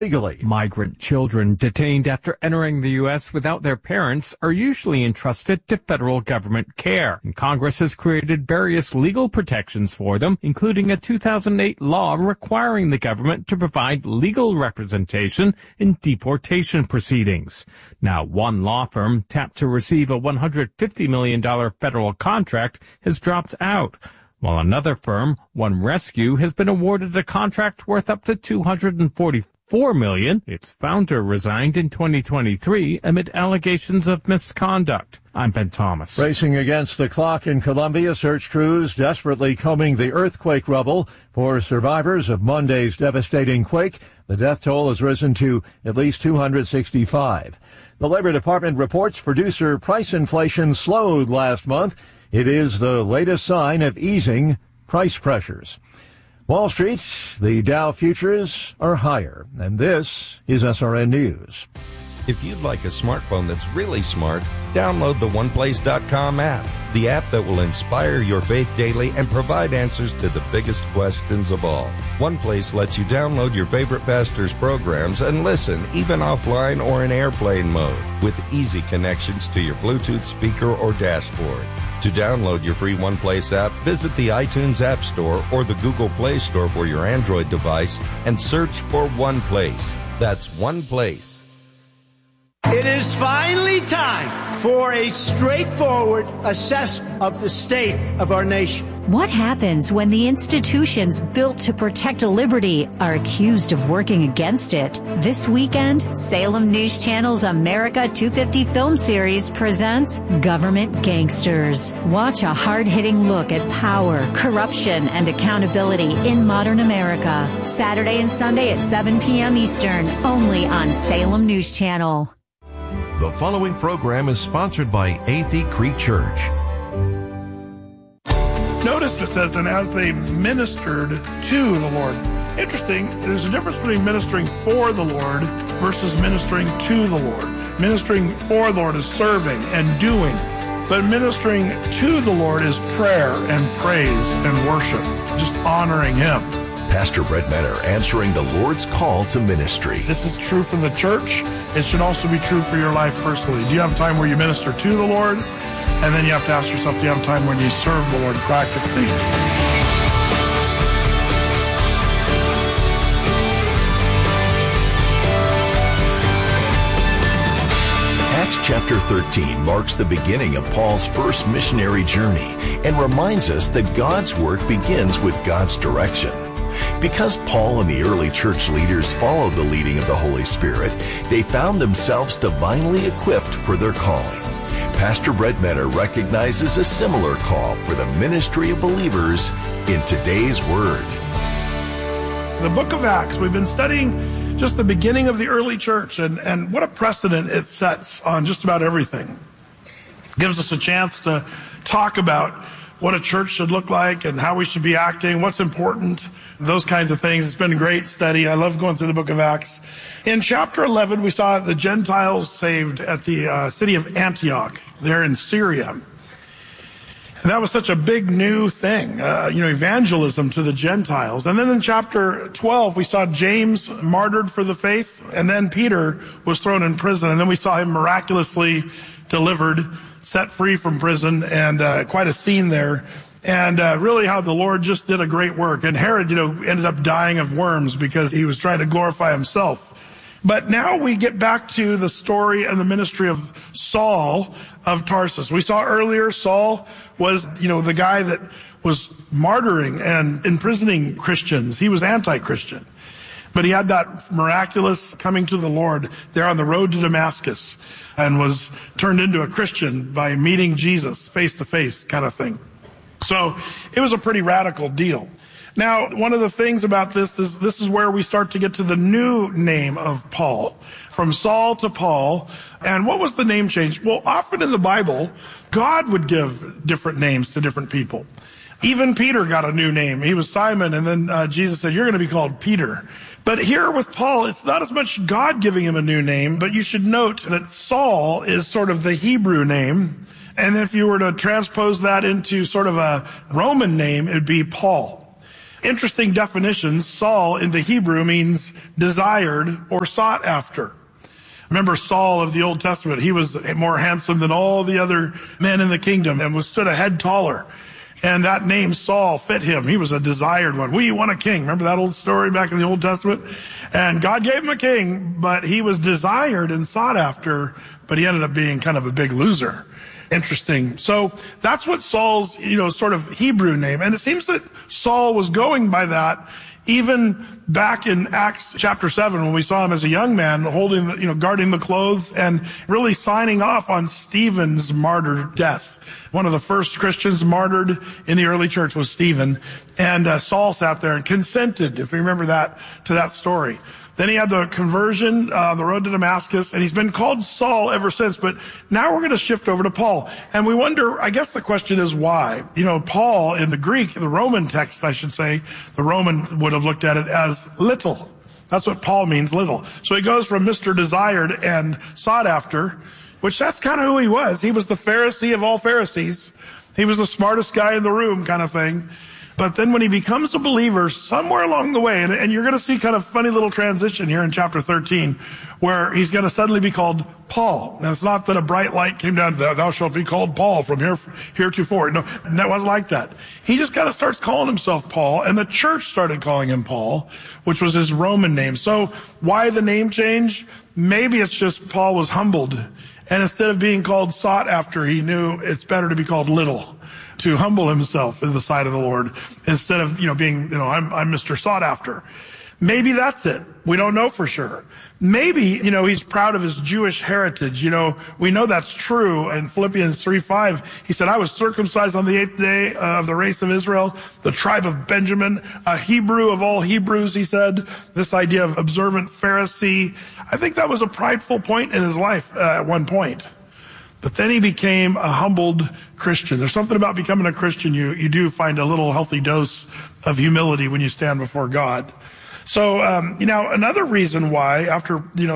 legally. Migrant children detained after entering the U.S. without their parents are usually entrusted to federal government care, and Congress has created various legal protections for them, including a 2008 law requiring the government to provide legal representation in deportation proceedings. Now, one law firm tapped to receive a $150 million federal contract has dropped out, while another firm, One Rescue, has been awarded a contract worth up to $244 million. Its founder resigned in 2023 amid allegations of misconduct. I'm Ben Thomas. Racing against the clock in Colombia, search crews desperately combing the earthquake rubble for survivors of Monday's devastating quake. The death toll has risen to at least 265. The Labor Department reports producer price inflation slowed last month. It is the latest sign of easing price pressures. Wall Street, the Dow futures are higher, and this is SRN News. If you'd like a smartphone that's really smart, download the OnePlace.com app, the app that will inspire your faith daily and provide answers to the biggest questions of all. OnePlace lets you download your favorite pastor's programs and listen, even offline or in airplane mode, with easy connections to your Bluetooth speaker or dashboard. To download your free OnePlace app, visit the iTunes App Store or the Google Play Store for your Android device and search for OnePlace. That's OnePlace. It is finally time for a straightforward assessment of the state of our nation. What happens when the institutions built to protect liberty are accused of working against it? This weekend, Salem News Channel's America 250 film series presents Government Gangsters. Watch a hard-hitting look at power, corruption, and accountability in modern America. Saturday and Sunday at 7 p.m. Eastern, only on Salem News Channel. The following program is sponsored by Athey Creek Church. Notice it says, and as they ministered to the Lord. Interesting, there's a difference between ministering for the Lord versus ministering to the Lord. Ministering for the Lord is serving and doing, but ministering to the Lord is prayer and praise and worship, just honoring Him. Pastor Brett Menner answering the Lord's call to ministry. This is true for the church. It should also be true for your life personally. Do you have time where you minister to the Lord? And then you have to ask yourself, do you have time when you serve the Lord practically? Acts chapter 13 marks the beginning of Paul's first missionary journey and reminds us that God's work begins with God's direction. Because Paul and the early church leaders followed the leading of the Holy Spirit, they found themselves divinely equipped for their calling. Pastor Brett Menner recognizes a similar call for the ministry of believers in today's Word. The book of Acts, we've been studying just the beginning of the early church and what a precedent it sets on just about everything. It gives us a chance to talk about what a church should look like and how we should be acting, what's important, those kinds of things. It's been a great study. I love going through the book of Acts. In chapter 11, we saw the Gentiles saved at the city of Antioch, there in Syria. And that was such a big new thing, evangelism to the Gentiles. And then in chapter 12, we saw James martyred for the faith, and then Peter was thrown in prison, and then we saw him miraculously delivered, set free from prison, and quite a scene there. And really how the Lord just did a great work. And Herod, ended up dying of worms because he was trying to glorify himself. But now we get back to the story and the ministry of Saul of Tarsus. We saw earlier Saul was, the guy that was martyring and imprisoning Christians. He was anti-Christian. But he had that miraculous coming to the Lord there on the road to Damascus and was turned into a Christian by meeting Jesus face to face kind of thing. So it was a pretty radical deal. Now, one of the things about this is where we start to get to the new name of Paul, from Saul to Paul. And what was the name change? Well, often in the Bible, God would give different names to different people. Even Peter got a new name. He was Simon, and then Jesus said, you're going to be called Peter. But here with Paul, it's not as much God giving him a new name, but you should note that Saul is sort of the Hebrew name. And if you were to transpose that into sort of a Roman name, it'd be Paul. Interesting definitions. Saul in the Hebrew means desired or sought after. Remember Saul of the Old Testament, he was more handsome than all the other men in the kingdom and was stood a head taller. And that name Saul fit him. He was a desired one. We want a king. Remember that old story back in the Old Testament? And God gave him a king, but he was desired and sought after, but he ended up being kind of a big loser. Interesting. So that's what Saul's, sort of Hebrew name. And it seems that Saul was going by that even back in Acts chapter 7 when we saw him as a young man holding, guarding the clothes and really signing off on Stephen's martyr death. One of the first Christians martyred in the early church was Stephen. And Saul sat there and consented, if you remember that, to that story. Then he had the conversion, the road to Damascus, and he's been called Saul ever since. But now we're going to shift over to Paul. And we wonder, I guess the question is why? Paul in the Greek, the Roman text, I should say, the Roman would have looked at it as little. That's what Paul means, little. So he goes from Mr. Desired and sought after, which that's kind of who he was. He was the Pharisee of all Pharisees. He was the smartest guy in the room kind of thing. But then when he becomes a believer, somewhere along the way, and you're going to see kind of funny little transition here in chapter 13, where he's going to suddenly be called Paul. And it's not that a bright light came down, thou shalt be called Paul from heretofore. No, it wasn't like that. He just kind of starts calling himself Paul, and the church started calling him Paul, which was his Roman name. So why the name change? Maybe it's just Paul was humbled. And instead of being called sought after, he knew it's better to be called little, to humble himself in the sight of the Lord instead of, being, I'm Mr. Sought After. Maybe that's it. We don't know for sure. Maybe, he's proud of his Jewish heritage. We know that's true. In Philippians 3:5, he said, I was circumcised on the 8th day of the race of Israel, the tribe of Benjamin, a Hebrew of all Hebrews, he said. This idea of observant Pharisee. I think that was a prideful point in his life at one point. But then he became a humbled Christian. There's something about becoming a Christian. You do find a little healthy dose of humility when you stand before God. So, another reason why, after,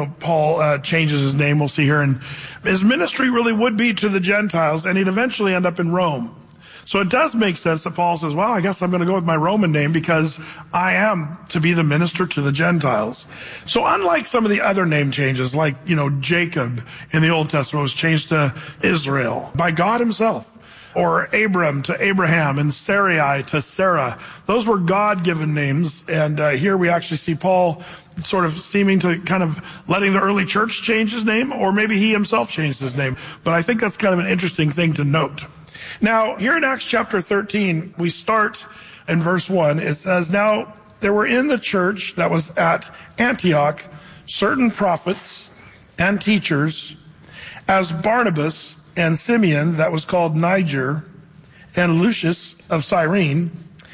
Paul changes his name, we'll see here, and his ministry really would be to the Gentiles, and he'd eventually end up in Rome. So it does make sense that Paul says, well, I guess I'm going to go with my Roman name because I am to be the minister to the Gentiles. So unlike some of the other name changes, like, Jacob in the Old Testament was changed to Israel by God himself, or Abram to Abraham and Sarai to Sarah. Those were God-given names. And here we actually see Paul sort of seeming to kind of letting the early church change his name, or maybe he himself changed his name. But I think that's kind of an interesting thing to note. Now, here in Acts chapter 13, we start in verse 1. It says, now there were in the church that was at Antioch certain prophets and teachers, as Barnabas and Simeon, that was called Niger, and Lucius of Cyrene,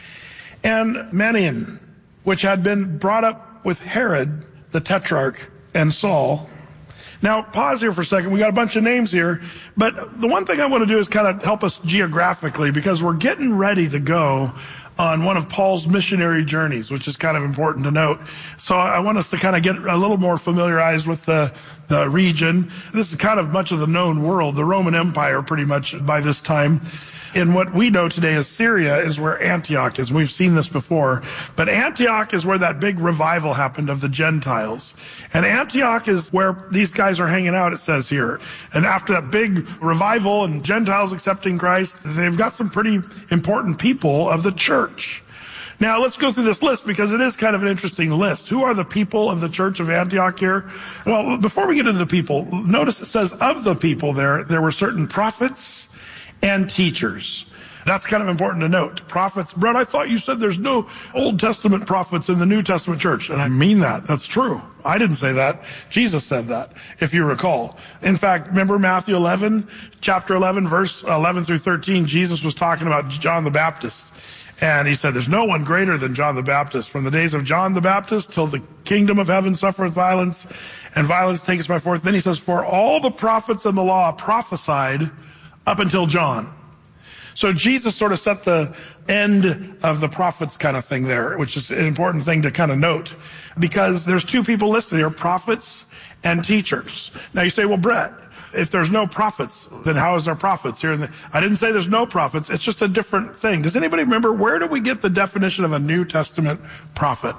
and Manaen, which had been brought up with Herod the Tetrarch and Saul. Now, pause here for a second. We got a bunch of names here, but the one thing I want to do is kind of help us geographically, because we're getting ready to go on one of Paul's missionary journeys, which is kind of important to note. So I want us to kind of get a little more familiarized with the region. This is kind of much of the known world, the Roman Empire pretty much by this time. In what we know today as Syria is where Antioch is. We've seen this before. But Antioch is where that big revival happened of the Gentiles. And Antioch is where these guys are hanging out, it says here. And after that big revival and Gentiles accepting Christ, they've got some pretty important people of the church. Now, let's go through this list because it is kind of an interesting list. Who are the people of the church of Antioch here? Well, before we get into the people, notice it says of the people there were certain prophets and teachers. That's kind of important to note. Prophets. Brett, I thought you said there's no Old Testament prophets in the New Testament church. And I mean that. That's true. I didn't say that. Jesus said that, if you recall. In fact, remember Matthew 11, chapter 11, verse 11 through 13, Jesus was talking about John the Baptist. And he said, there's no one greater than John the Baptist. From the days of John the Baptist till the kingdom of heaven suffereth violence, and violence taketh by force. Then he says, for all the prophets and the law prophesied up until John. So Jesus sort of set the end of the prophets kind of thing there, which is an important thing to kind of note, because there's two people listed here, prophets and teachers. Now you say, well, Brett, If there's no prophets, then how is there prophets here? I didn't say there's no prophets. It's just a different thing. Does anybody remember, where do we get the definition of a New Testament prophet?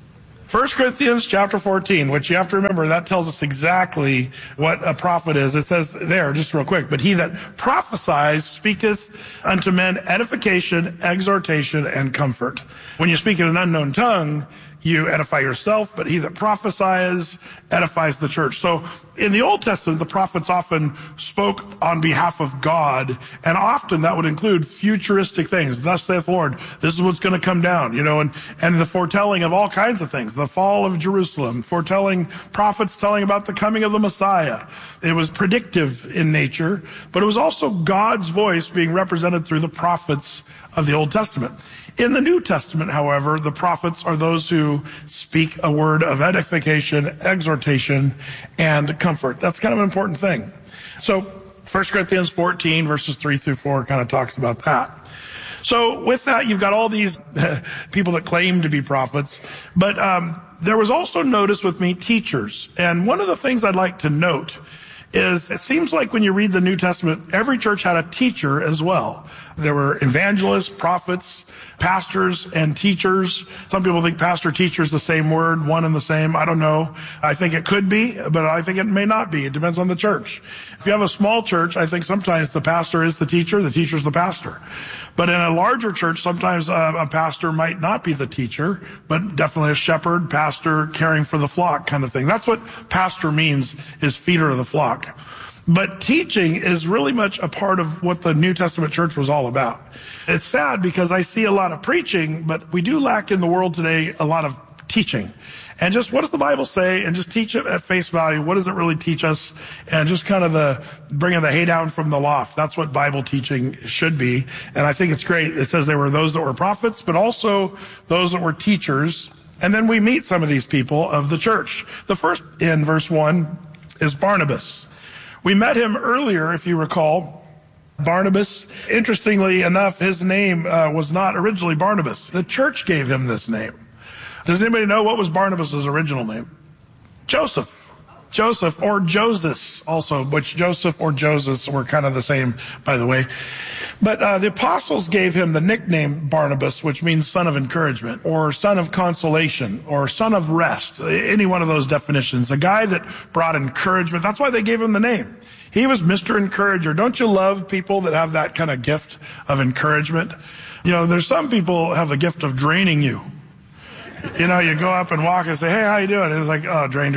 1 Corinthians chapter 14, which you have to remember, that tells us exactly what a prophet is. It says there, just real quick, but he that prophesies speaketh unto men edification, exhortation, and comfort. When you speak in an unknown tongue, you edify yourself, but he that prophesies edifies the church. So in the Old Testament, the prophets often spoke on behalf of God, and often that would include futuristic things. Thus saith the Lord, this is what's going to come down, and the foretelling of all kinds of things. The fall of Jerusalem, foretelling, prophets telling about the coming of the Messiah. It was predictive in nature, but it was also God's voice being represented through the prophets of the Old Testament. In the New Testament, however, the prophets are those who speak a word of edification, exhortation, and comfort. That's kind of an important thing. So 1 Corinthians 14, verses 3 through 4 kind of talks about that. So with that, you've got all these people that claim to be prophets, but there was also, notice with me, teachers. And one of the things I'd like to note is it seems like when you read the New Testament, every church had a teacher as well. There were evangelists, prophets, pastors, and teachers. Some people think pastor, teacher is the same word, one and the same. I don't know. I think it could be, but I think it may not be. It depends on the church. If you have a small church, I think sometimes the pastor is the teacher is the pastor. But in a larger church, sometimes a pastor might not be the teacher, but definitely a shepherd, pastor, caring for the flock kind of thing. That's what pastor means, is feeder of the flock. But teaching is really much a part of what the New Testament church was all about. It's sad because I see a lot of preaching, but we do lack in the world today a lot of teaching. And just what does the Bible say? And just teach it at face value. What does it really teach us? And just kind of the bringing the hay down from the loft. That's what Bible teaching should be. And I think it's great. It says there were those that were prophets, but also those that were teachers. And then we meet some of these people of the church. The first in verse 1 is Barnabas. We met him earlier, if you recall. Barnabas, interestingly enough, his name was not originally Barnabas. The church gave him this name. Does anybody know what was Barnabas' original name? Joseph. Joseph, or Joses also, which Joseph or Joses were kind of the same, by the way. But the apostles gave him the nickname Barnabas, which means son of encouragement, or son of consolation, or son of rest. Any one of those definitions. A guy that brought encouragement. That's why they gave him the name. He was Mr. Encourager. Don't you love people that have that kind of gift of encouragement? There's some people have the gift of draining you. You go up and walk and say, hey, how you doing? And it's like, oh, drain.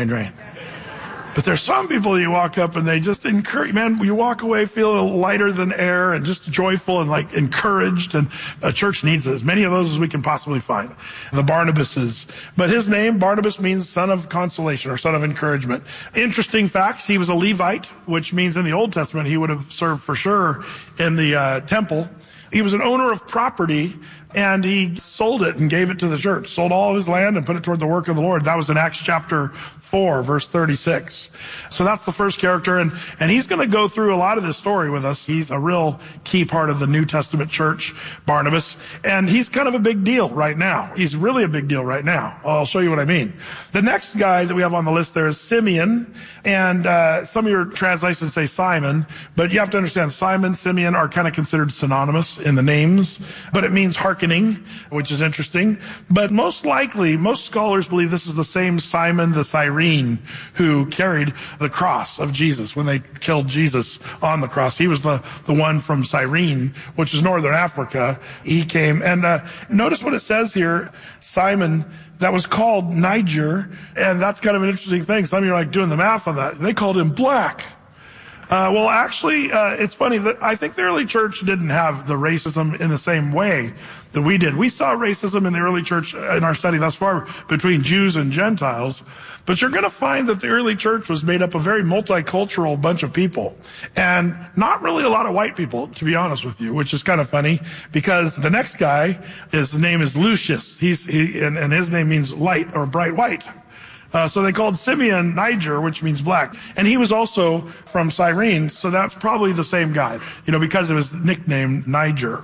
But there's some people you walk up and they just encourage, man, you walk away feeling lighter than air and just joyful and like encouraged. And a church needs as many of those as we can possibly find. The Barnabases. But his name, Barnabas, means son of consolation or son of encouragement. Interesting facts. He was a Levite, which means in the Old Testament he would have served for sure in the temple. He was an owner of property, and he sold it and gave it to the church. Sold all of his land and put it toward the work of the Lord. That was in Acts chapter 4, verse 36. So that's the first character, and he's going to go through a lot of this story with us. He's a real key part of the New Testament church, Barnabas, and he's kind of a big deal right now. He's really a big deal right now. I'll show you what I mean. The next guy that we have on the list there is Simeon, and some of your translations say Simon, but you have to understand Simon, Simeon are kind of considered synonymous in the names, but it means hearkening, which is interesting. But most likely, most scholars believe this is the same Simon the Cyrene who carried the cross of Jesus when they killed Jesus on the cross. He was the one from Cyrene, which is northern Africa. He came, and notice what it says here, Simon, that was called Niger, and that's kind of an interesting thing. Some of you are like doing the math on that. They called him black. Well, actually, it's funny that I think the early church didn't have the racism in the same way that we did. We saw racism in the early church in our study thus far between Jews and Gentiles. But you're going to find that the early church was made up of a very multicultural bunch of people. And not really a lot of white people, to be honest with you, which is kind of funny because the next guy, his name is Lucius. And his name means light or bright white. So they called Simeon Niger, which means black. And he was also from Cyrene, so that's probably the same guy, because of his nickname, Niger.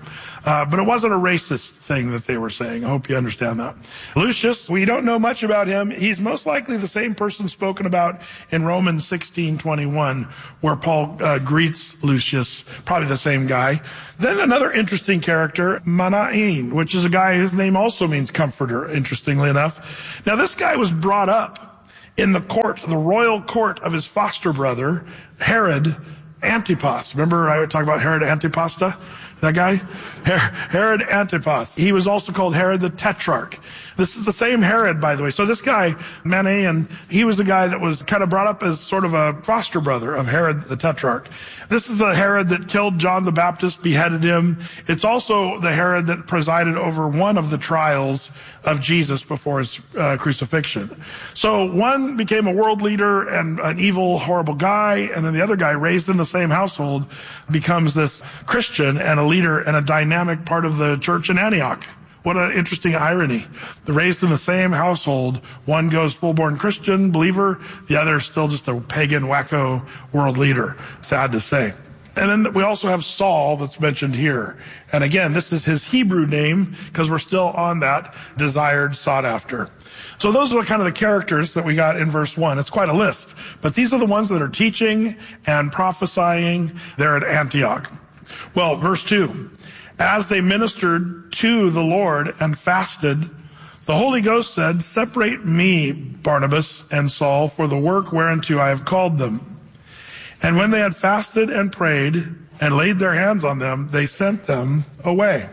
But it wasn't a racist thing that they were saying. I hope you understand that. Lucius, we don't know much about him. He's most likely the same person spoken about in Romans 16:21, where Paul greets Lucius, probably the same guy. Then another interesting character, Manaen, which is a guy whose name also means comforter, interestingly enough. Now, this guy was brought up in the court, the royal court of his foster brother, Herod Antipas. Remember I would talk about Herod Antipasta? That guy? Herod Antipas. He was also called Herod the Tetrarch. This is the same Herod, by the way. So this guy, Manaen, he was the guy that was kind of brought up as sort of a foster brother of Herod the Tetrarch. This is the Herod that killed John the Baptist, beheaded him. It's also the Herod that presided over one of the trials of Jesus before his crucifixion. So one became a world leader and an evil, horrible guy, and then the other guy, raised in the same household, becomes this Christian and a leader and a dynamic part of the church in Antioch. What an interesting irony. They're raised in the same household. One goes full-born Christian, believer. The other is still just a pagan, wacko world leader. Sad to say. And then we also have Saul that's mentioned here. And again, this is his Hebrew name because we're still on that desired, sought after. So those are kind of the characters that we got in verse 1. It's quite a list. But these are the ones that are teaching and prophesying there at Antioch. Well, verse 2. As they ministered to the Lord and fasted, the Holy Ghost said, "Separate me, Barnabas and Saul, for the work whereunto I have called them." And when they had fasted and prayed and laid their hands on them, they sent them away.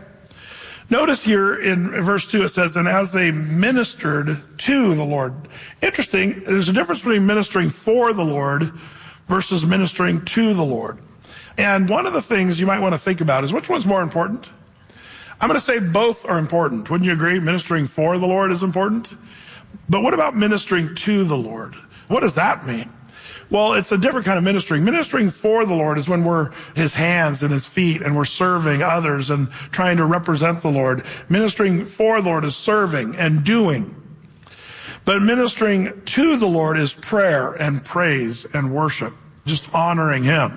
Notice here in verse 2 it says, "And as they ministered to the Lord." Interesting, there's a difference between ministering for the Lord versus ministering to the Lord. And one of the things you might want to think about is which one's more important? I'm going to say both are important. Wouldn't you agree? Ministering for the Lord is important. But what about ministering to the Lord? What does that mean? Well, it's a different kind of ministering. Ministering for the Lord is when we're his hands and his feet and we're serving others and trying to represent the Lord. Ministering for the Lord is serving and doing. But ministering to the Lord is prayer and praise and worship, just honoring him.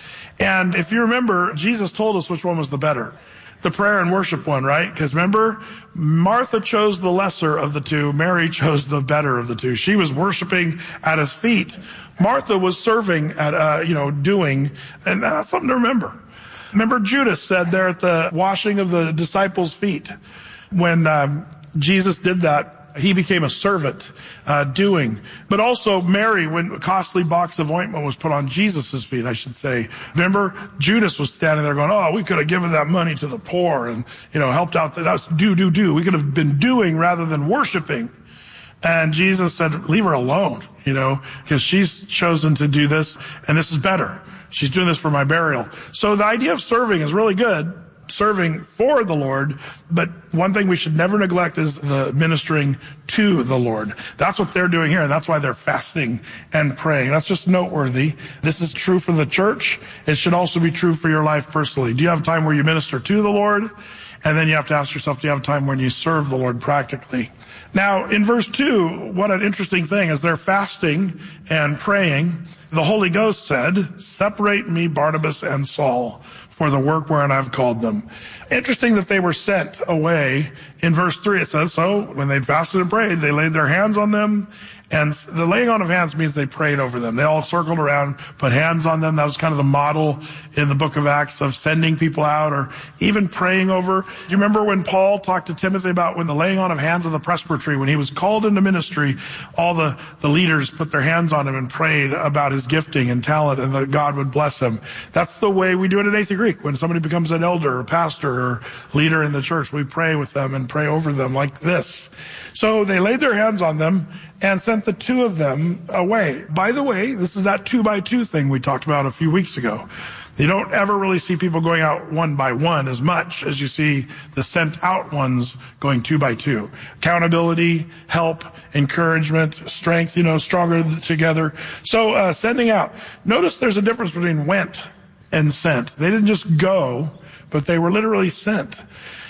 And if you remember, Jesus told us which one was the better. The prayer and worship one, right? Because remember, Martha chose the lesser of the two. Mary chose the better of the two. She was worshiping at his feet. Martha was serving at, doing. And that's something to remember. Remember Judas said there at the washing of the disciples' feet, when Jesus did that, he became a servant, doing. But also Mary, when a costly box of ointment was put on Jesus' feet, I should say. Remember, Judas was standing there going, "Oh, we could have given that money to the poor and, helped out. That's do. We could have been doing rather than worshiping." And Jesus said, "Leave her alone, because she's chosen to do this, and this is better. She's doing this for my burial." So the idea of serving is really good. Serving for the Lord, but one thing we should never neglect is the ministering to the Lord. That's what they're doing here, and that's why they're fasting and praying. That's just noteworthy. This is true for the church. It should also be true for your life personally. Do you have time where you minister to the Lord? And then you have to ask yourself, do you have time when you serve the Lord practically? Now, in verse 2, what an interesting thing. As they're fasting and praying, the Holy Ghost said, "Separate me, Barnabas and Saul, for the work wherein I've called them." Interesting that they were sent away. In verse 3 it says, "So when they'd fasted and prayed, they laid their hands on them." And the laying on of hands means they prayed over them. They all circled around, put hands on them. That was kind of the model in the book of Acts of sending people out or even praying over. Do you remember when Paul talked to Timothy about when the laying on of hands of the presbytery, when he was called into ministry, all the leaders put their hands on him and prayed about his gifting and talent and that God would bless him. That's the way we do it at Atha Greek. When somebody becomes an elder or pastor or leader in the church, we pray with them and pray over them like this. So they laid their hands on them and sent the two of them away. By the way, this is that 2x2 thing we talked about a few weeks ago. You don't ever really see people going out one by one as much as you see the sent out ones going 2x2. Accountability, help, encouragement, strength, stronger together. So sending out. Notice there's a difference between went and sent. They didn't just go, but they were literally sent.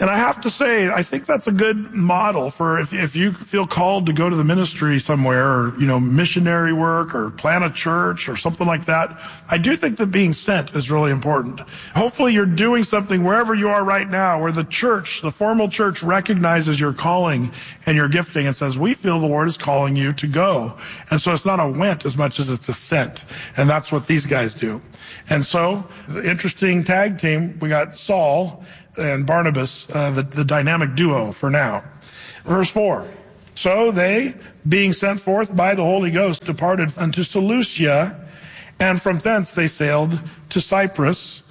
And I have to say, I think that's a good model for if you feel called to go to the ministry somewhere, or, missionary work, or plant a church or something like that. I do think that being sent is really important. Hopefully you're doing something wherever you are right now where the church, the formal church, recognizes your calling and your gifting and says, we feel the Lord is calling you to go. And so it's not a went as much as it's a sent. And that's what these guys do. And so, the interesting tag team, we got Saul and Barnabas, the dynamic duo for now. Verse 4. So they, being sent forth by the Holy Ghost, departed unto Seleucia, and from thence they sailed to Cyprus.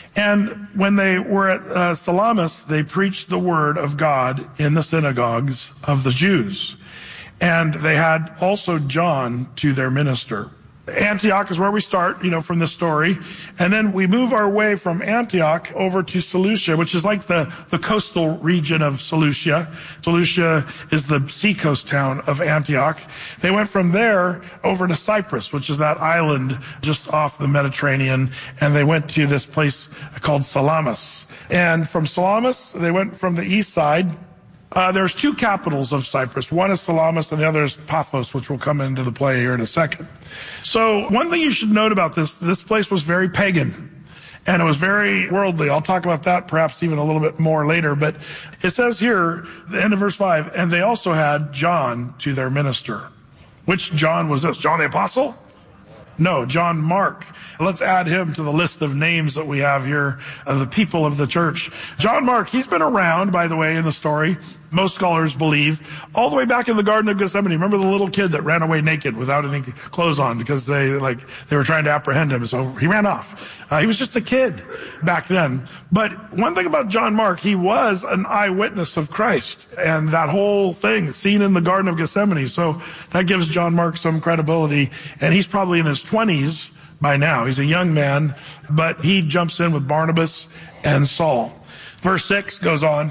And when they were at Salamis, they preached the word of God in the synagogues of the Jews. And they had also John to their minister. Antioch is where we start, from this story. And then we move our way from Antioch over to Seleucia, which is like the coastal region of Seleucia. Seleucia is the seacoast town of Antioch. They went from there over to Cyprus, which is that island just off the Mediterranean. And they went to this place called Salamis. And from Salamis, they went from the east side. There's two capitals of Cyprus. One is Salamis and the other is Paphos, which will come into the play here in a second. So one thing you should note about this place was very pagan and it was very worldly. I'll talk about that perhaps even a little bit more later. But it says here, the end of verse 5, and they also had John to their minister. Which John was this? John the Apostle? No, John Mark. Let's add him to the list of names that we have here of the people of the church. John Mark, he's been around, by the way, in the story. Most scholars believe, all the way back in the Garden of Gethsemane. Remember the little kid that ran away naked without any clothes on because they were trying to apprehend him. So he ran off. He was just a kid back then. But one thing about John Mark, he was an eyewitness of Christ and that whole thing seen in the Garden of Gethsemane. So that gives John Mark some credibility. And he's probably in his 20s by now. He's a young man, but he jumps in with Barnabas and Saul. Verse 6 goes on.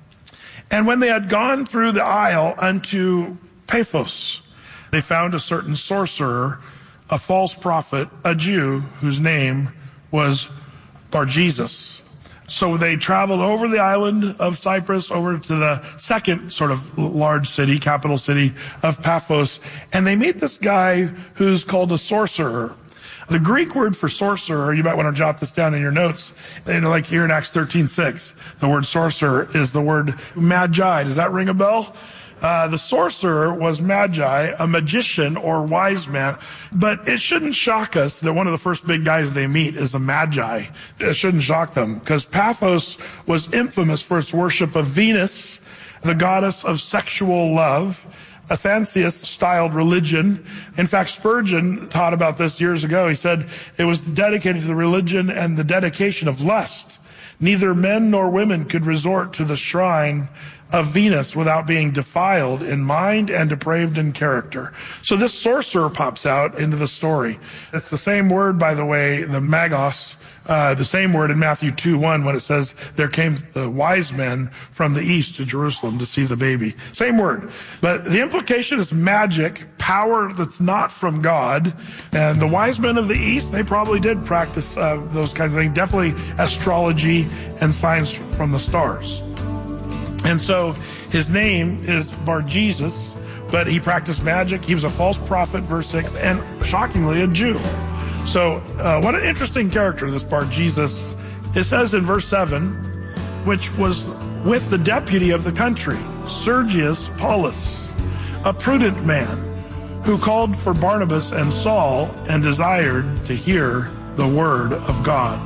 And when they had gone through the isle unto Paphos, they found a certain sorcerer, a false prophet, a Jew, whose name was Bar-Jesus. So they traveled over the island of Cyprus, over to the second sort of large city, capital city of Paphos, and they meet this guy who's called a sorcerer. The Greek word for sorcerer, you might want to jot this down in your notes, like here in Acts 13:6, the word sorcerer is the word magi. Does that ring a bell? The sorcerer was magi, a magician or wise man, but it shouldn't shock us that one of the first big guys they meet is a magi. It shouldn't shock them, because Paphos was infamous for its worship of Venus, the goddess of sexual love, a Athanasius-styled religion. In fact, Spurgeon taught about this years ago. He said it was dedicated to the religion and the dedication of lust. Neither men nor women could resort to the shrine of Venus without being defiled in mind and depraved in character. So this sorcerer pops out into the story. It's the same word, by the way, the magos, the same word in Matthew 2:1 when it says there came the wise men from the east to Jerusalem to see the baby. Same word. But the implication is magic, power that's not from God. And the wise men of the east, they probably did practice those kinds of things. Definitely astrology and signs from the stars. And so his name is Bar-Jesus, but he practiced magic. He was a false prophet, verse 6, and shockingly a Jew. So what an interesting character, this Bar-Jesus. It says in verse 7, which was with the deputy of the country, Sergius Paulus, a prudent man, who called for Barnabas and Saul and desired to hear the word of God.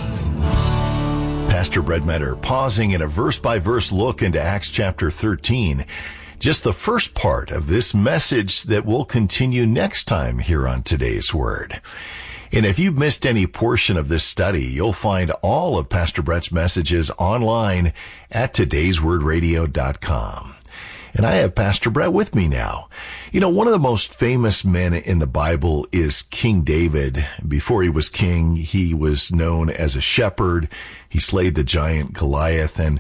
Pastor Brett Metter pausing in a verse-by-verse look into Acts chapter 13. Just the first part of this message that will continue next time here on Today's Word. And if you've missed any portion of this study, you'll find all of Pastor Brett's messages online at todayswordradio.com. And I have Pastor Brett with me now. You know, one of the most famous men in the Bible is King David. Before he was king, he was known as a shepherd. He slayed the giant Goliath. And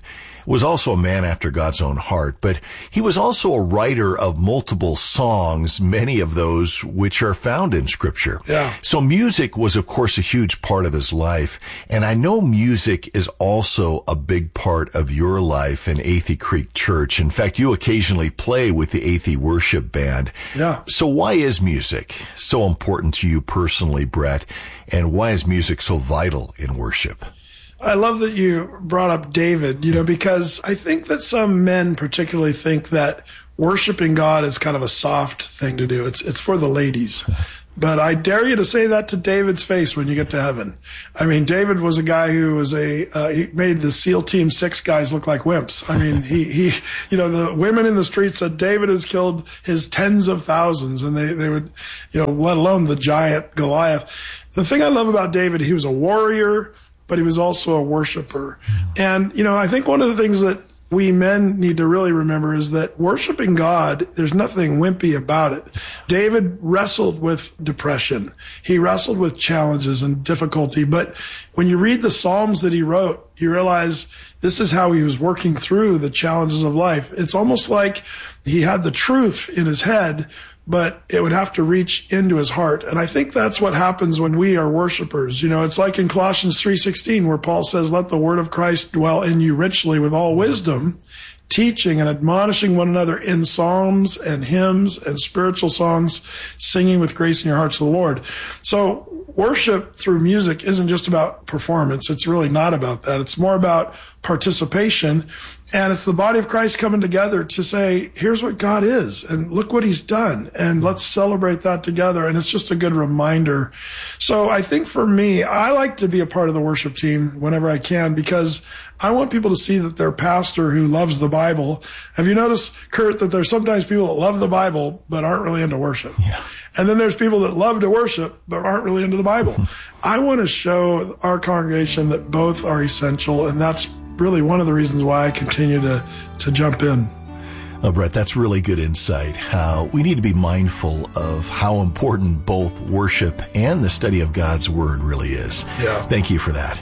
was also a man after God's own heart, but he was also a writer of multiple songs, many of those which are found in Scripture. Yeah. So music was, of course, a huge part of his life, and I know music is also a big part of your life in Athey Creek Church. In fact, you occasionally play with the Athey Worship Band. Yeah. So why is music so important to you personally, Brett, and why is music so vital in worship? I love that you brought up David, because I think that some men particularly think that worshiping God is kind of a soft thing to do. It's for the ladies. But I dare you to say that to David's face when you get to heaven. I mean, David was a guy who was he made the SEAL Team 6 guys look like wimps. I mean, he the women in the streets said David has killed his tens of thousands, and they would, let alone the giant Goliath. The thing I love about David, he was a warrior, but he was also a worshiper. And, I think one of the things that we men need to really remember is that worshiping God, there's nothing wimpy about it. David wrestled with depression. He wrestled with challenges and difficulty. But when you read the Psalms that he wrote, you realize this is how he was working through the challenges of life. It's almost like he had the truth in his head, but it would have to reach into his heart. And I think that's what happens when we are worshipers. It's like in Colossians 3:16, where Paul says, let the word of Christ dwell in you richly with all wisdom, teaching and admonishing one another in psalms and hymns and spiritual songs, singing with grace in your hearts to the Lord. So worship through music isn't just about performance. It's really not about that. It's more about participation. And it's the body of Christ coming together to say, here's what God is, and look what he's done, and let's celebrate that together. And it's just a good reminder. So I think for me, I like to be a part of the worship team whenever I can, because I want people to see that their pastor who loves the Bible. Have you noticed, Kurt, that there's sometimes people that love the Bible but aren't really into worship? Yeah. And then there's people that love to worship but aren't really into the Bible. I want to show our congregation that both are essential, and that's really one of the reasons why I continue to jump in. Oh, Brett, that's really good insight. We need to be mindful of how important both worship and the study of God's Word really is. Yeah. Thank you for that.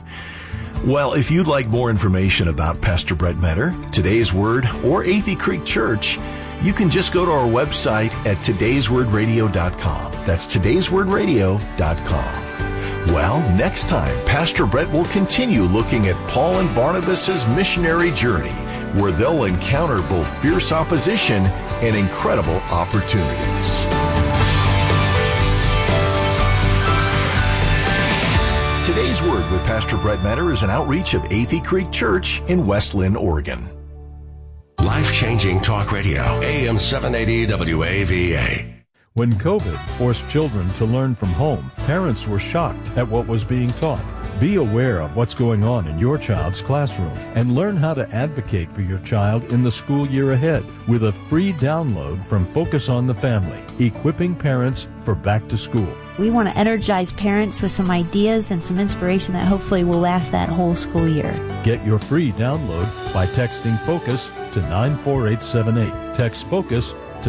Well, if you'd like more information about Pastor Brett Meador, Today's Word, or Athey Creek Church, you can just go to our website at today'swordradio.com. That's today'swordradio.com. Well, next time, Pastor Brett will continue looking at Paul and Barnabas' missionary journey, where they'll encounter both fierce opposition and incredible opportunities. Today's Word with Pastor Brett Meador is an outreach of Athey Creek Church in West Lynn, Oregon. Life-changing talk radio, AM 780 WAVA. When COVID forced children to learn from home, parents were shocked at what was being taught. Be aware of what's going on in your child's classroom and learn how to advocate for your child in the school year ahead with a free download from Focus on the Family, equipping parents for back to school. We want to energize parents with some ideas and some inspiration that hopefully will last that whole school year. Get your free download by texting FOCUS to 94878. Text FOCUS to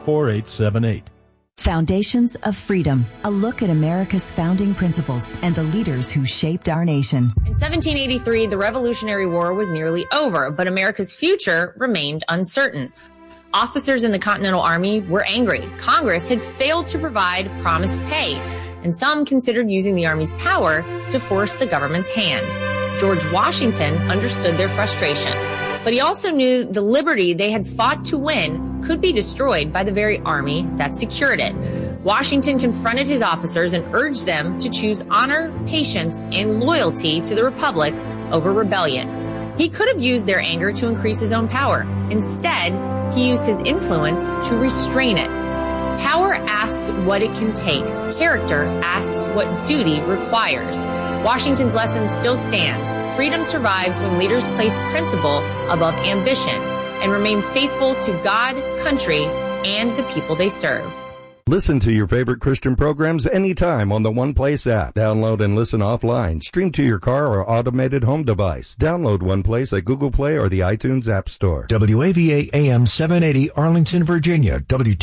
94878. Foundations of Freedom, a look at America's founding principles and the leaders who shaped our nation. In 1783, the Revolutionary War was nearly over, but America's future remained uncertain. Officers in the Continental Army were angry. Congress had failed to provide promised pay, and some considered using the Army's power to force the government's hand. George Washington understood their frustration, but he also knew the liberty they had fought to win could be destroyed by the very army that secured it. Washington confronted his officers and urged them to choose honor, patience, and loyalty to the Republic over rebellion. He could have used their anger to increase his own power. Instead, he used his influence to restrain it. Power asks what it can take. Character asks what duty requires. Washington's lesson still stands. Freedom survives when leaders place principle above ambition and remain faithful to God, country, and the people they serve. Listen to your favorite Christian programs anytime on the One Place app. Download and listen offline. Stream to your car or automated home device. Download One Place at Google Play or the iTunes App Store. WAVA AM 780 Arlington, Virginia.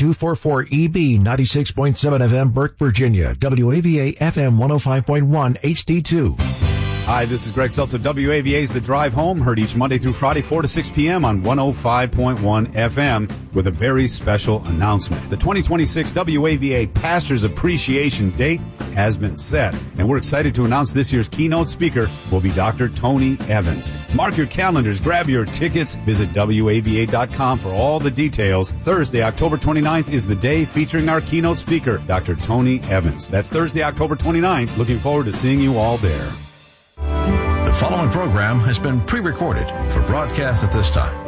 W244EB 96.7 FM Burke, Virginia. WAVA FM 105.1 HD2. Hi, this is Greg Seltzer. WAVA's The Drive Home, heard each Monday through Friday, 4 to 6 p.m. on 105.1 FM with a very special announcement. The 2026 WAVA Pastors Appreciation Date has been set, and we're excited to announce this year's keynote speaker will be Dr. Tony Evans. Mark your calendars, grab your tickets, visit WAVA.com for all the details. Thursday, October 29th is the day featuring our keynote speaker, Dr. Tony Evans. That's Thursday, October 29th. Looking forward to seeing you all there. The following program has been pre-recorded for broadcast at this time.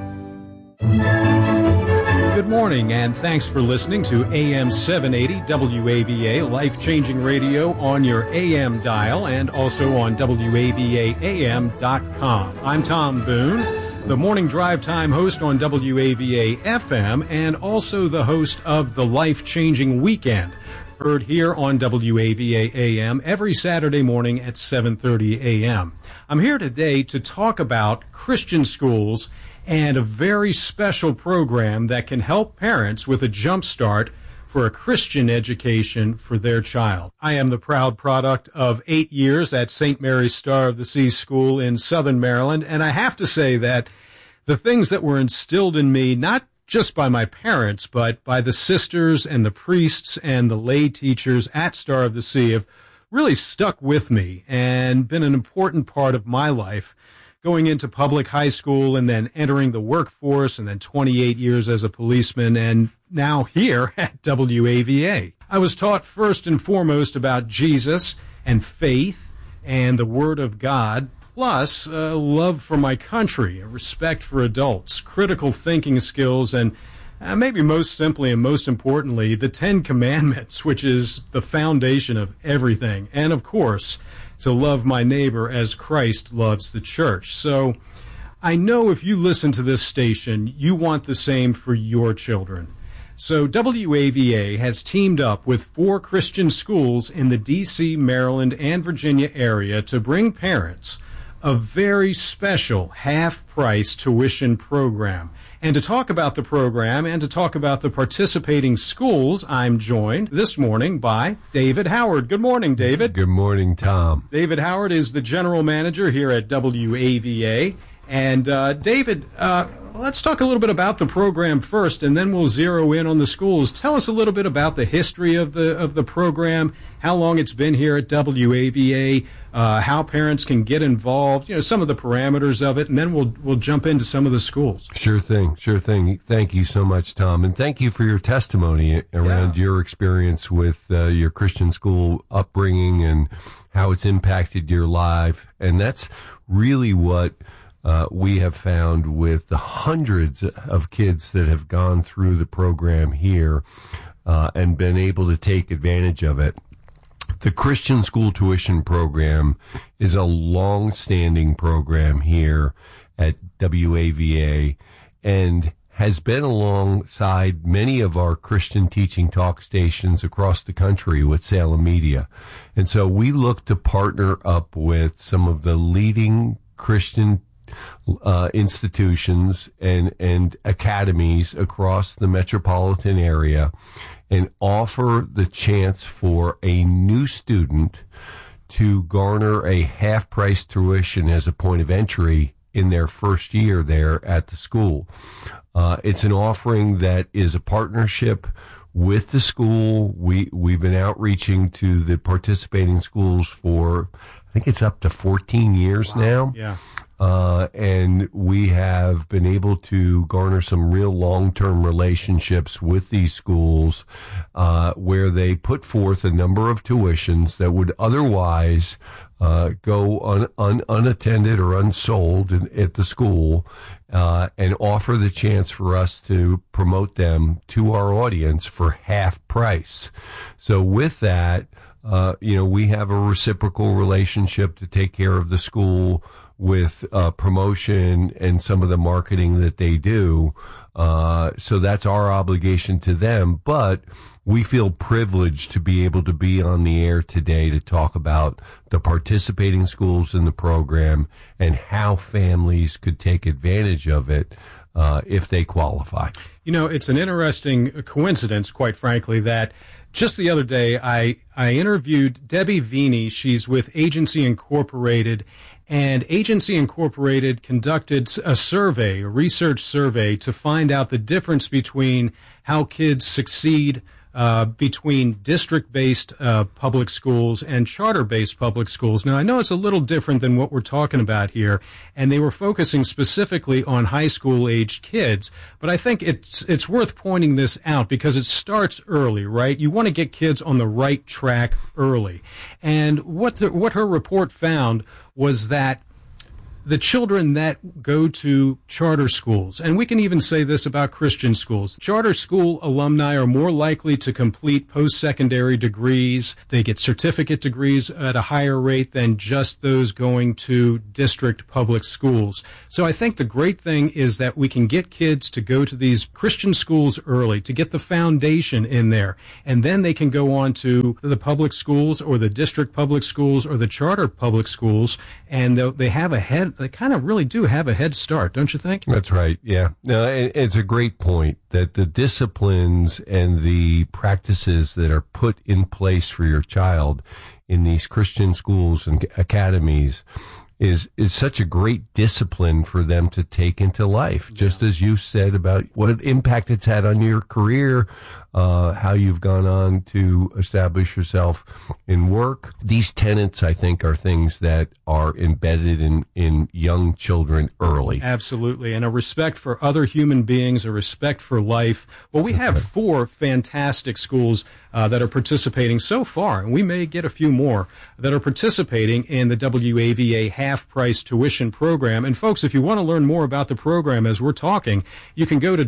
Good morning, and thanks for listening to AM 780 WAVA, life-changing radio on your AM dial and also on WAVAAM.com. I'm Tom Boone, the morning drive time host on WAVA FM and also the host of the Life-Changing Weekend, heard here on WAVA AM every Saturday morning at 7:30 a.m. I'm here today to talk about Christian schools and a very special program that can help parents with a jump start for a Christian education for their child. I am the proud product of 8 years at St. Mary's Star of the Seas School in Southern Maryland, and I have to say that the things that were instilled in me, not just by my parents, but by the sisters and the priests and the lay teachers at Star of the Sea, have really stuck with me and been an important part of my life, going into public high school and then entering the workforce and then 28 years as a policeman and now here at WAVA. I was taught first and foremost about Jesus and faith and the Word of God, plus love for my country, a respect for adults, critical thinking skills, and maybe most simply and most importantly, the 10 Commandments, which is the foundation of everything. And of course, to love my neighbor as Christ loves the church. So I know if you listen to this station, you want the same for your children. So WAVA has teamed up with 4 Christian schools in the D.C., Maryland, and Virginia area to bring parents a very special half-price tuition program. And to talk about the program and to talk about the participating schools, I'm joined this morning by David Howard. Good morning, David. Good morning, Tom. David Howard is the general manager here at WAVA. And David, let's talk a little bit about the program first, and then we'll zero in on the schools. Tell us a little bit about the history of the program, how long it's been here at WAVA, how parents can get involved, some of the parameters of it, and then we'll jump into some of the schools. Sure thing. Thank you so much, Tom, and thank you for your testimony around your experience with your Christian school upbringing and how it's impacted your life. And that's really what we have found with the hundreds of kids that have gone through the program here and been able to take advantage of it. The Christian School Tuition Program is a long-standing program here at WAVA and has been alongside many of our Christian teaching talk stations across the country with Salem Media. And so we look to partner up with some of the leading Christian institutions and academies across the metropolitan area and offer the chance for a new student to garner a half-price tuition as a point of entry in their first year there at the school. It's an offering that is a partnership with the school. We've been outreaching to the participating schools for, I think it's up to 14 years now. Yeah. And we have been able to garner some real long-term relationships with these schools where they put forth a number of tuitions that would otherwise go unattended or unsold at the school and offer the chance for us to promote them to our audience for half price. So with that, we have a reciprocal relationship to take care of the school with promotion and some of the marketing that they do. So that's our obligation to them. But we feel privileged to be able to be on the air today to talk about the participating schools in the program and how families could take advantage of it if they qualify. It's an interesting coincidence, quite frankly, that Just the other day, I interviewed Debbie Veeney. She's with Agency Incorporated, and Agency Incorporated conducted a research survey to find out the difference between how kids succeed between district-based public schools and charter-based public schools. Now, I know it's a little different than what we're talking about here, and they were focusing specifically on high school-aged kids. But I think it's worth pointing this out because it starts early, right? You want to get kids on the right track early. And what her report found was that the children that go to charter schools, and we can even say this about Christian schools, charter school alumni are more likely to complete post-secondary degrees. They get certificate degrees at a higher rate than just those going to district public schools. So I think the great thing is that we can get kids to go to these Christian schools early, to get the foundation in there, and then they can go on to the public schools or the district public schools or the charter public schools, and they have they kind of really do have a head start, don't you think? That's right, yeah. No, it's a great point that the disciplines and the practices that are put in place for your child in these Christian schools and academies is such a great discipline for them to take into life. Yeah. Just as you said about what impact it's had on your career, how you've gone on to establish yourself in work. These tenets, I think, are things that are embedded in young children early. Absolutely. And a respect for other human beings, a respect for life. Well, we have 4 fantastic schools that are participating so far, and we may get a few more that are participating in the WAVA half-price tuition program. And folks, if you want to learn more about the program as we're talking, you can go to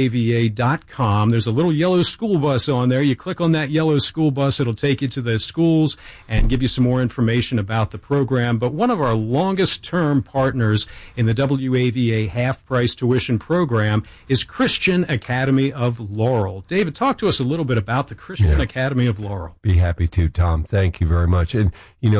WAVA.com. There's a little yellow school bus on there. You click on that yellow school bus, it'll take you to the schools and give you some more information about the program. But one of our longest-term partners in the WAVA half-price tuition program is Christian Academy of Laurel. David, talk to us a little bit about the Christian Academy of Laurel. Be happy to, Tom. Thank you very much. And,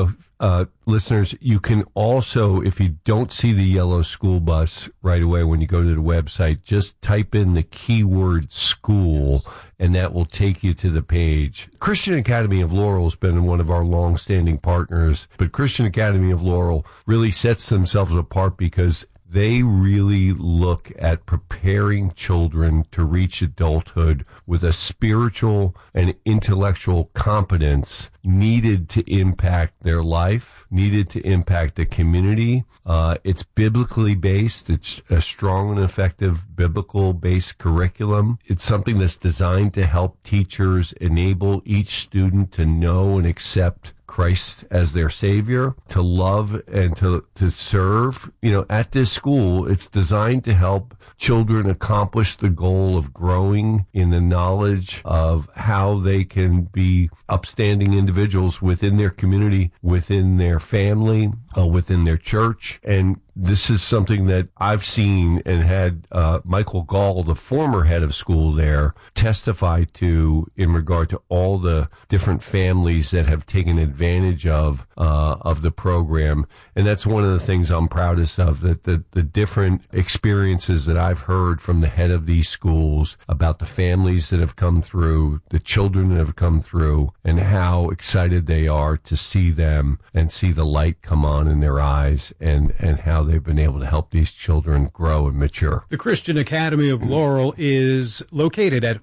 listeners, you can also, if you don't see the yellow school bus right away when you go to the website, just type in the keyword school, and that will take you to the page. Christian Academy of Laurel has been one of our long-standing partners, but Christian Academy of Laurel really sets themselves apart because they really look at preparing children to reach adulthood with a spiritual and intellectual competence needed to impact their life, needed to impact the community. It's biblically based. It's a strong and effective biblical-based curriculum. It's something that's designed to help teachers enable each student to know and accept Christ as their Savior, to love and to serve. At this school, it's designed to help children accomplish the goal of growing in the knowledge of how they can be upstanding individuals within their community, within their family, within their church. And this is something that I've seen and had Michael Gall, the former head of school there, testify to in regard to all the different families that have taken advantage of the program. And that's one of the things I'm proudest of, that the different experiences that I've heard from the head of these schools about the families that have come through, the children that have come through, and how excited they are to see them and see the light come on in their eyes, and how they've been able to help these children grow and mature. The Christian Academy of Laurel is located at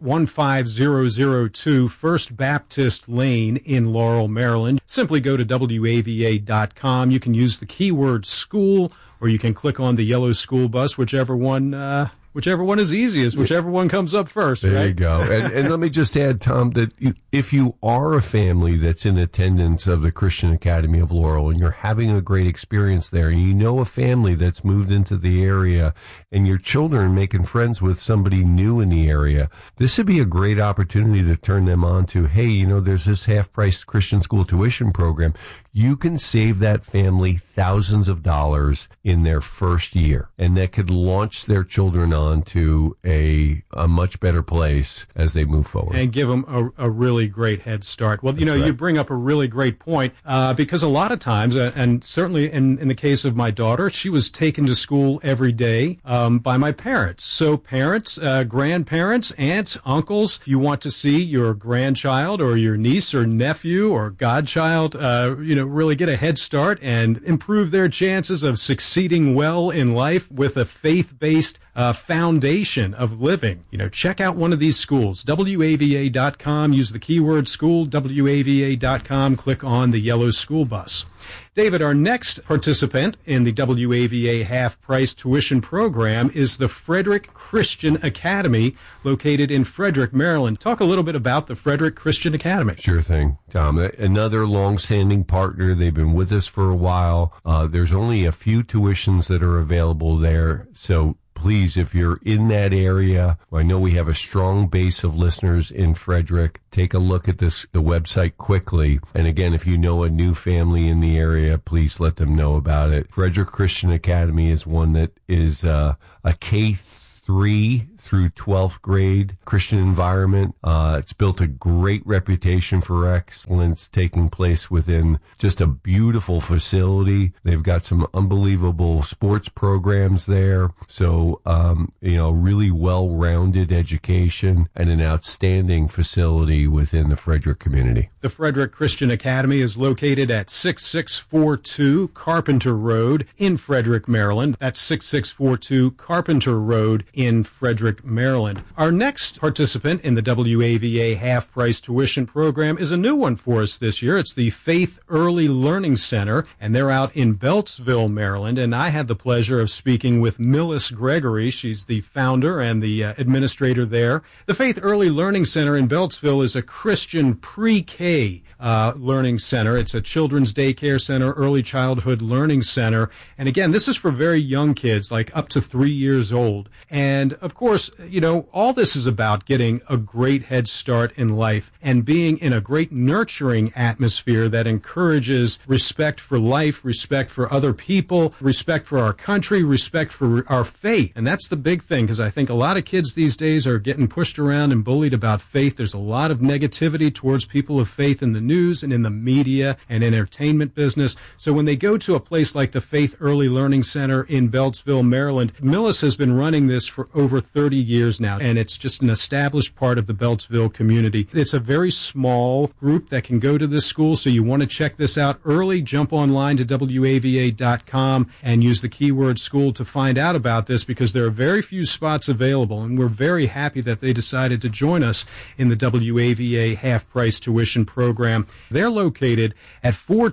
15002 First Baptist Lane in Laurel, Maryland. Simply go to WAVA.com. You can use the keyword school, or you can click on the yellow school bus, whichever one is easiest, whichever one comes up first. There right? you go. And let me just add, Tom, that if you are a family that's in attendance of the Christian Academy of Laurel and you're having a great experience there, and you know a family that's moved into the area and your children are making friends with somebody new in the area, this would be a great opportunity to turn them on to, hey, there's this half-price Christian school tuition program. You can save that family thousands of dollars in their first year, and that could launch their children on on to a much better place as they move forward. And give them a really great head start. Well, you bring up a really great point, because a lot of times, and certainly in the case of my daughter, she was taken to school every day by my parents. So parents, grandparents, aunts, uncles, if you want to see your grandchild or your niece or nephew or godchild, really get a head start and improve their chances of succeeding well in life with a faith-based foundation of living. Check out one of these schools, WAVA.com, use the keyword school, WAVA.com, click on the yellow school bus. David, our next participant in the WAVA half-price tuition program is the Frederick Christian Academy, located in Frederick, Maryland. Talk a little bit about the Frederick Christian Academy. Sure thing, Tom. Another long-standing partner. They've been with us for a while. There's only a few tuitions that are available there, so please, if you're in that area, I know we have a strong base of listeners in Frederick. Take a look at the website quickly. And again, if you know a new family in the area, please let them know about it. Frederick Christian Academy is one that is a K-3 through 12th grade Christian environment. It's built a great reputation for excellence, taking place within just a beautiful facility. They've got some unbelievable sports programs there. So, really well-rounded education and an outstanding facility within the Frederick community. The Frederick Christian Academy is located at 6642 Carpenter Road in Frederick, Maryland. That's 6642 Carpenter Road in Frederick, Maryland. Our next participant in the WAVA half-price tuition program is a new one for us this year. It's the Faith Early Learning Center, and they're out in Beltsville, Maryland. And I had the pleasure of speaking with Millis Gregory. She's the founder and the administrator there. The Faith Early Learning Center in Beltsville is a Christian pre-K learning center. It's a children's daycare center, early childhood learning center. And again, this is for very young kids, like up to 3 years old. And of course, all this is about getting a great head start in life and being in a great nurturing atmosphere that encourages respect for life, respect for other people, respect for our country, respect for our faith. And that's the big thing, because I think a lot of kids these days are getting pushed around and bullied about faith. There's a lot of negativity towards people of faith in the news and in the media and entertainment business. So when they go to a place like the Faith Early Learning Center in Beltsville, Maryland, Millis has been running this for over 30 years now, and it's just an established part of the Beltsville community. It's a very small group that can go to this school, so you want to check this out early. Jump online to WAVA.com and use the keyword school to find out about this, because there are very few spots available, and we're very happy that they decided to join us in the WAVA half-price tuition program. They're located at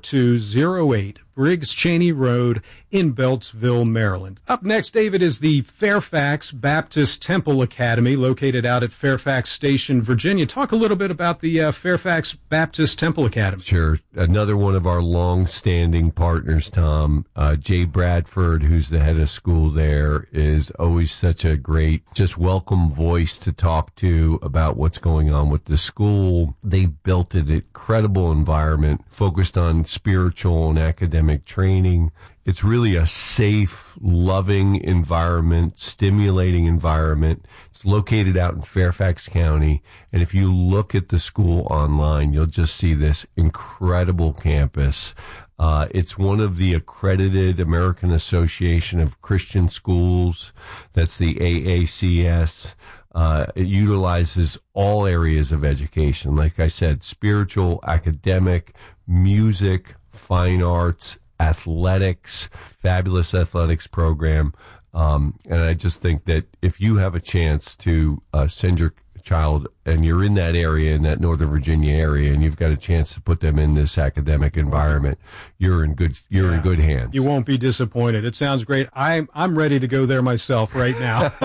4208 Briggs Cheney Road in Beltsville, Maryland. Up next, David, is the Fairfax Baptist Temple Academy, located out at Fairfax Station, Virginia. Talk a little bit about the Fairfax Baptist Temple Academy. Sure. Another one of our long-standing partners, Tom, Jay Bradford, who's the head of school there, is always such a great, just welcome voice to talk to about what's going on with the school. They built an incredible environment focused on spiritual and academic training. It's really a safe, loving environment, stimulating environment. It's located out in Fairfax County, and if you look at the school online, you'll just see this incredible campus. It's one of the accredited American Association of Christian Schools. That's the AACS. It utilizes all areas of education. Like I said, spiritual, academic, music, fine arts, athletics, fabulous athletics program. And I just think that if you have a chance to send your child, and you're in that area, in that Northern Virginia area, and you've got a chance to put them in this academic environment, you're in good hands. You won't be disappointed. It sounds great. I'm ready to go there myself right now.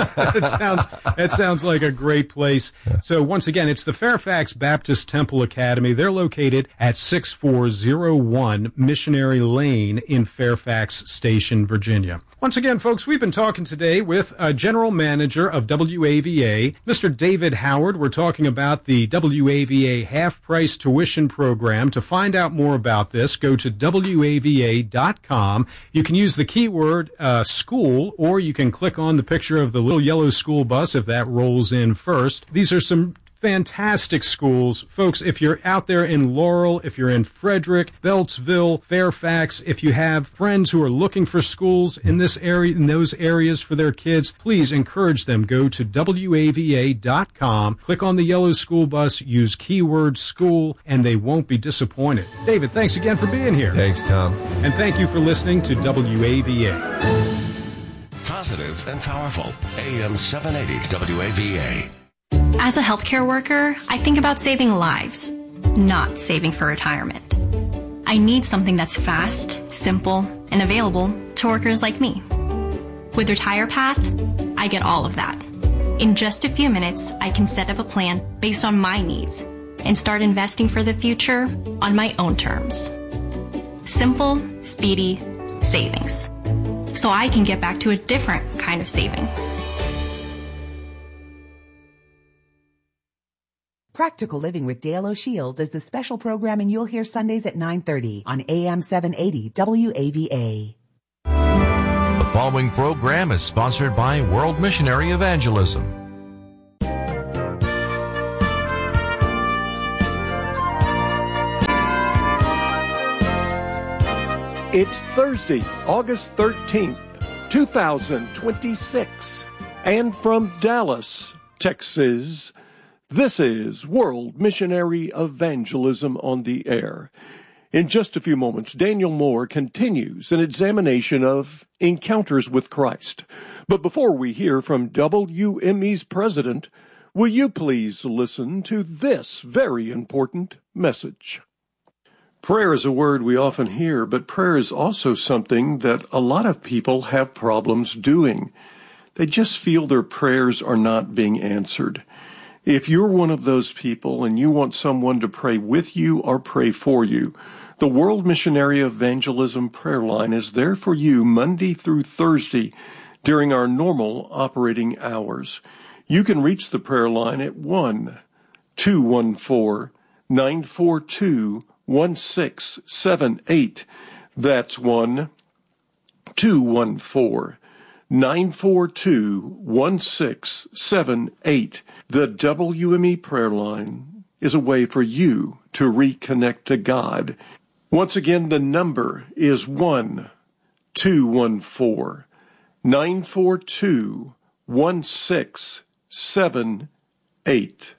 It sounds like a great place. Yeah. So once again, it's the Fairfax Baptist Temple Academy. They're located at 6401 Missionary Lane in Fairfax Station, Virginia. Once again, folks, we've been talking today with General Manager of WAVA, Mr. David Howard. We're talking about the WAVA half-price tuition program. To find out more about this, go to WAVA.com. You can use the keyword school, or you can click on the picture of the little yellow school bus if that rolls in first. These are some fantastic schools. Folks, if you're out there in Laurel, if you're in Frederick, Beltsville, Fairfax, if you have friends who are looking for schools in this area, in those areas for their kids, please encourage them. Go to WAVA.com, click on the yellow school bus, use keyword school, and they won't be disappointed. David, thanks again for being here. Thanks, Tom. And thank you for listening to WAVA. Positive and powerful. AM 780 WAVA. As a healthcare worker, I think about saving lives, not saving for retirement. I need something that's fast, simple, and available to workers like me. With RetirePath, I get all of that. In just a few minutes, I can set up a plan based on my needs and start investing for the future on my own terms. Simple, speedy savings. So I can get back to a different kind of saving. Practical Living with Dale O'Shields is the special programming you'll hear Sundays at 9:30 on AM 780 WAVA. The following program is sponsored by World Missionary Evangelism. It's Thursday, August 13th, 2026. And from Dallas, Texas, this is World Missionary Evangelism on the Air. In just a few moments, Daniel Moore continues an examination of Encounters with Christ. But before we hear from WME's president, will you please listen to this very important message? Prayer is a word we often hear, but prayer is also something that a lot of people have problems doing. They just feel their prayers are not being answered. If you're one of those people and you want someone to pray with you or pray for you, the World Missionary Evangelism prayer line is there for you Monday through Thursday during our normal operating hours. You can reach the prayer line at 1-214-942-1678. That's 1-214-942-1678. The WME prayer line is a way for you to reconnect to God. Once again, the number is 1-214-942-1678.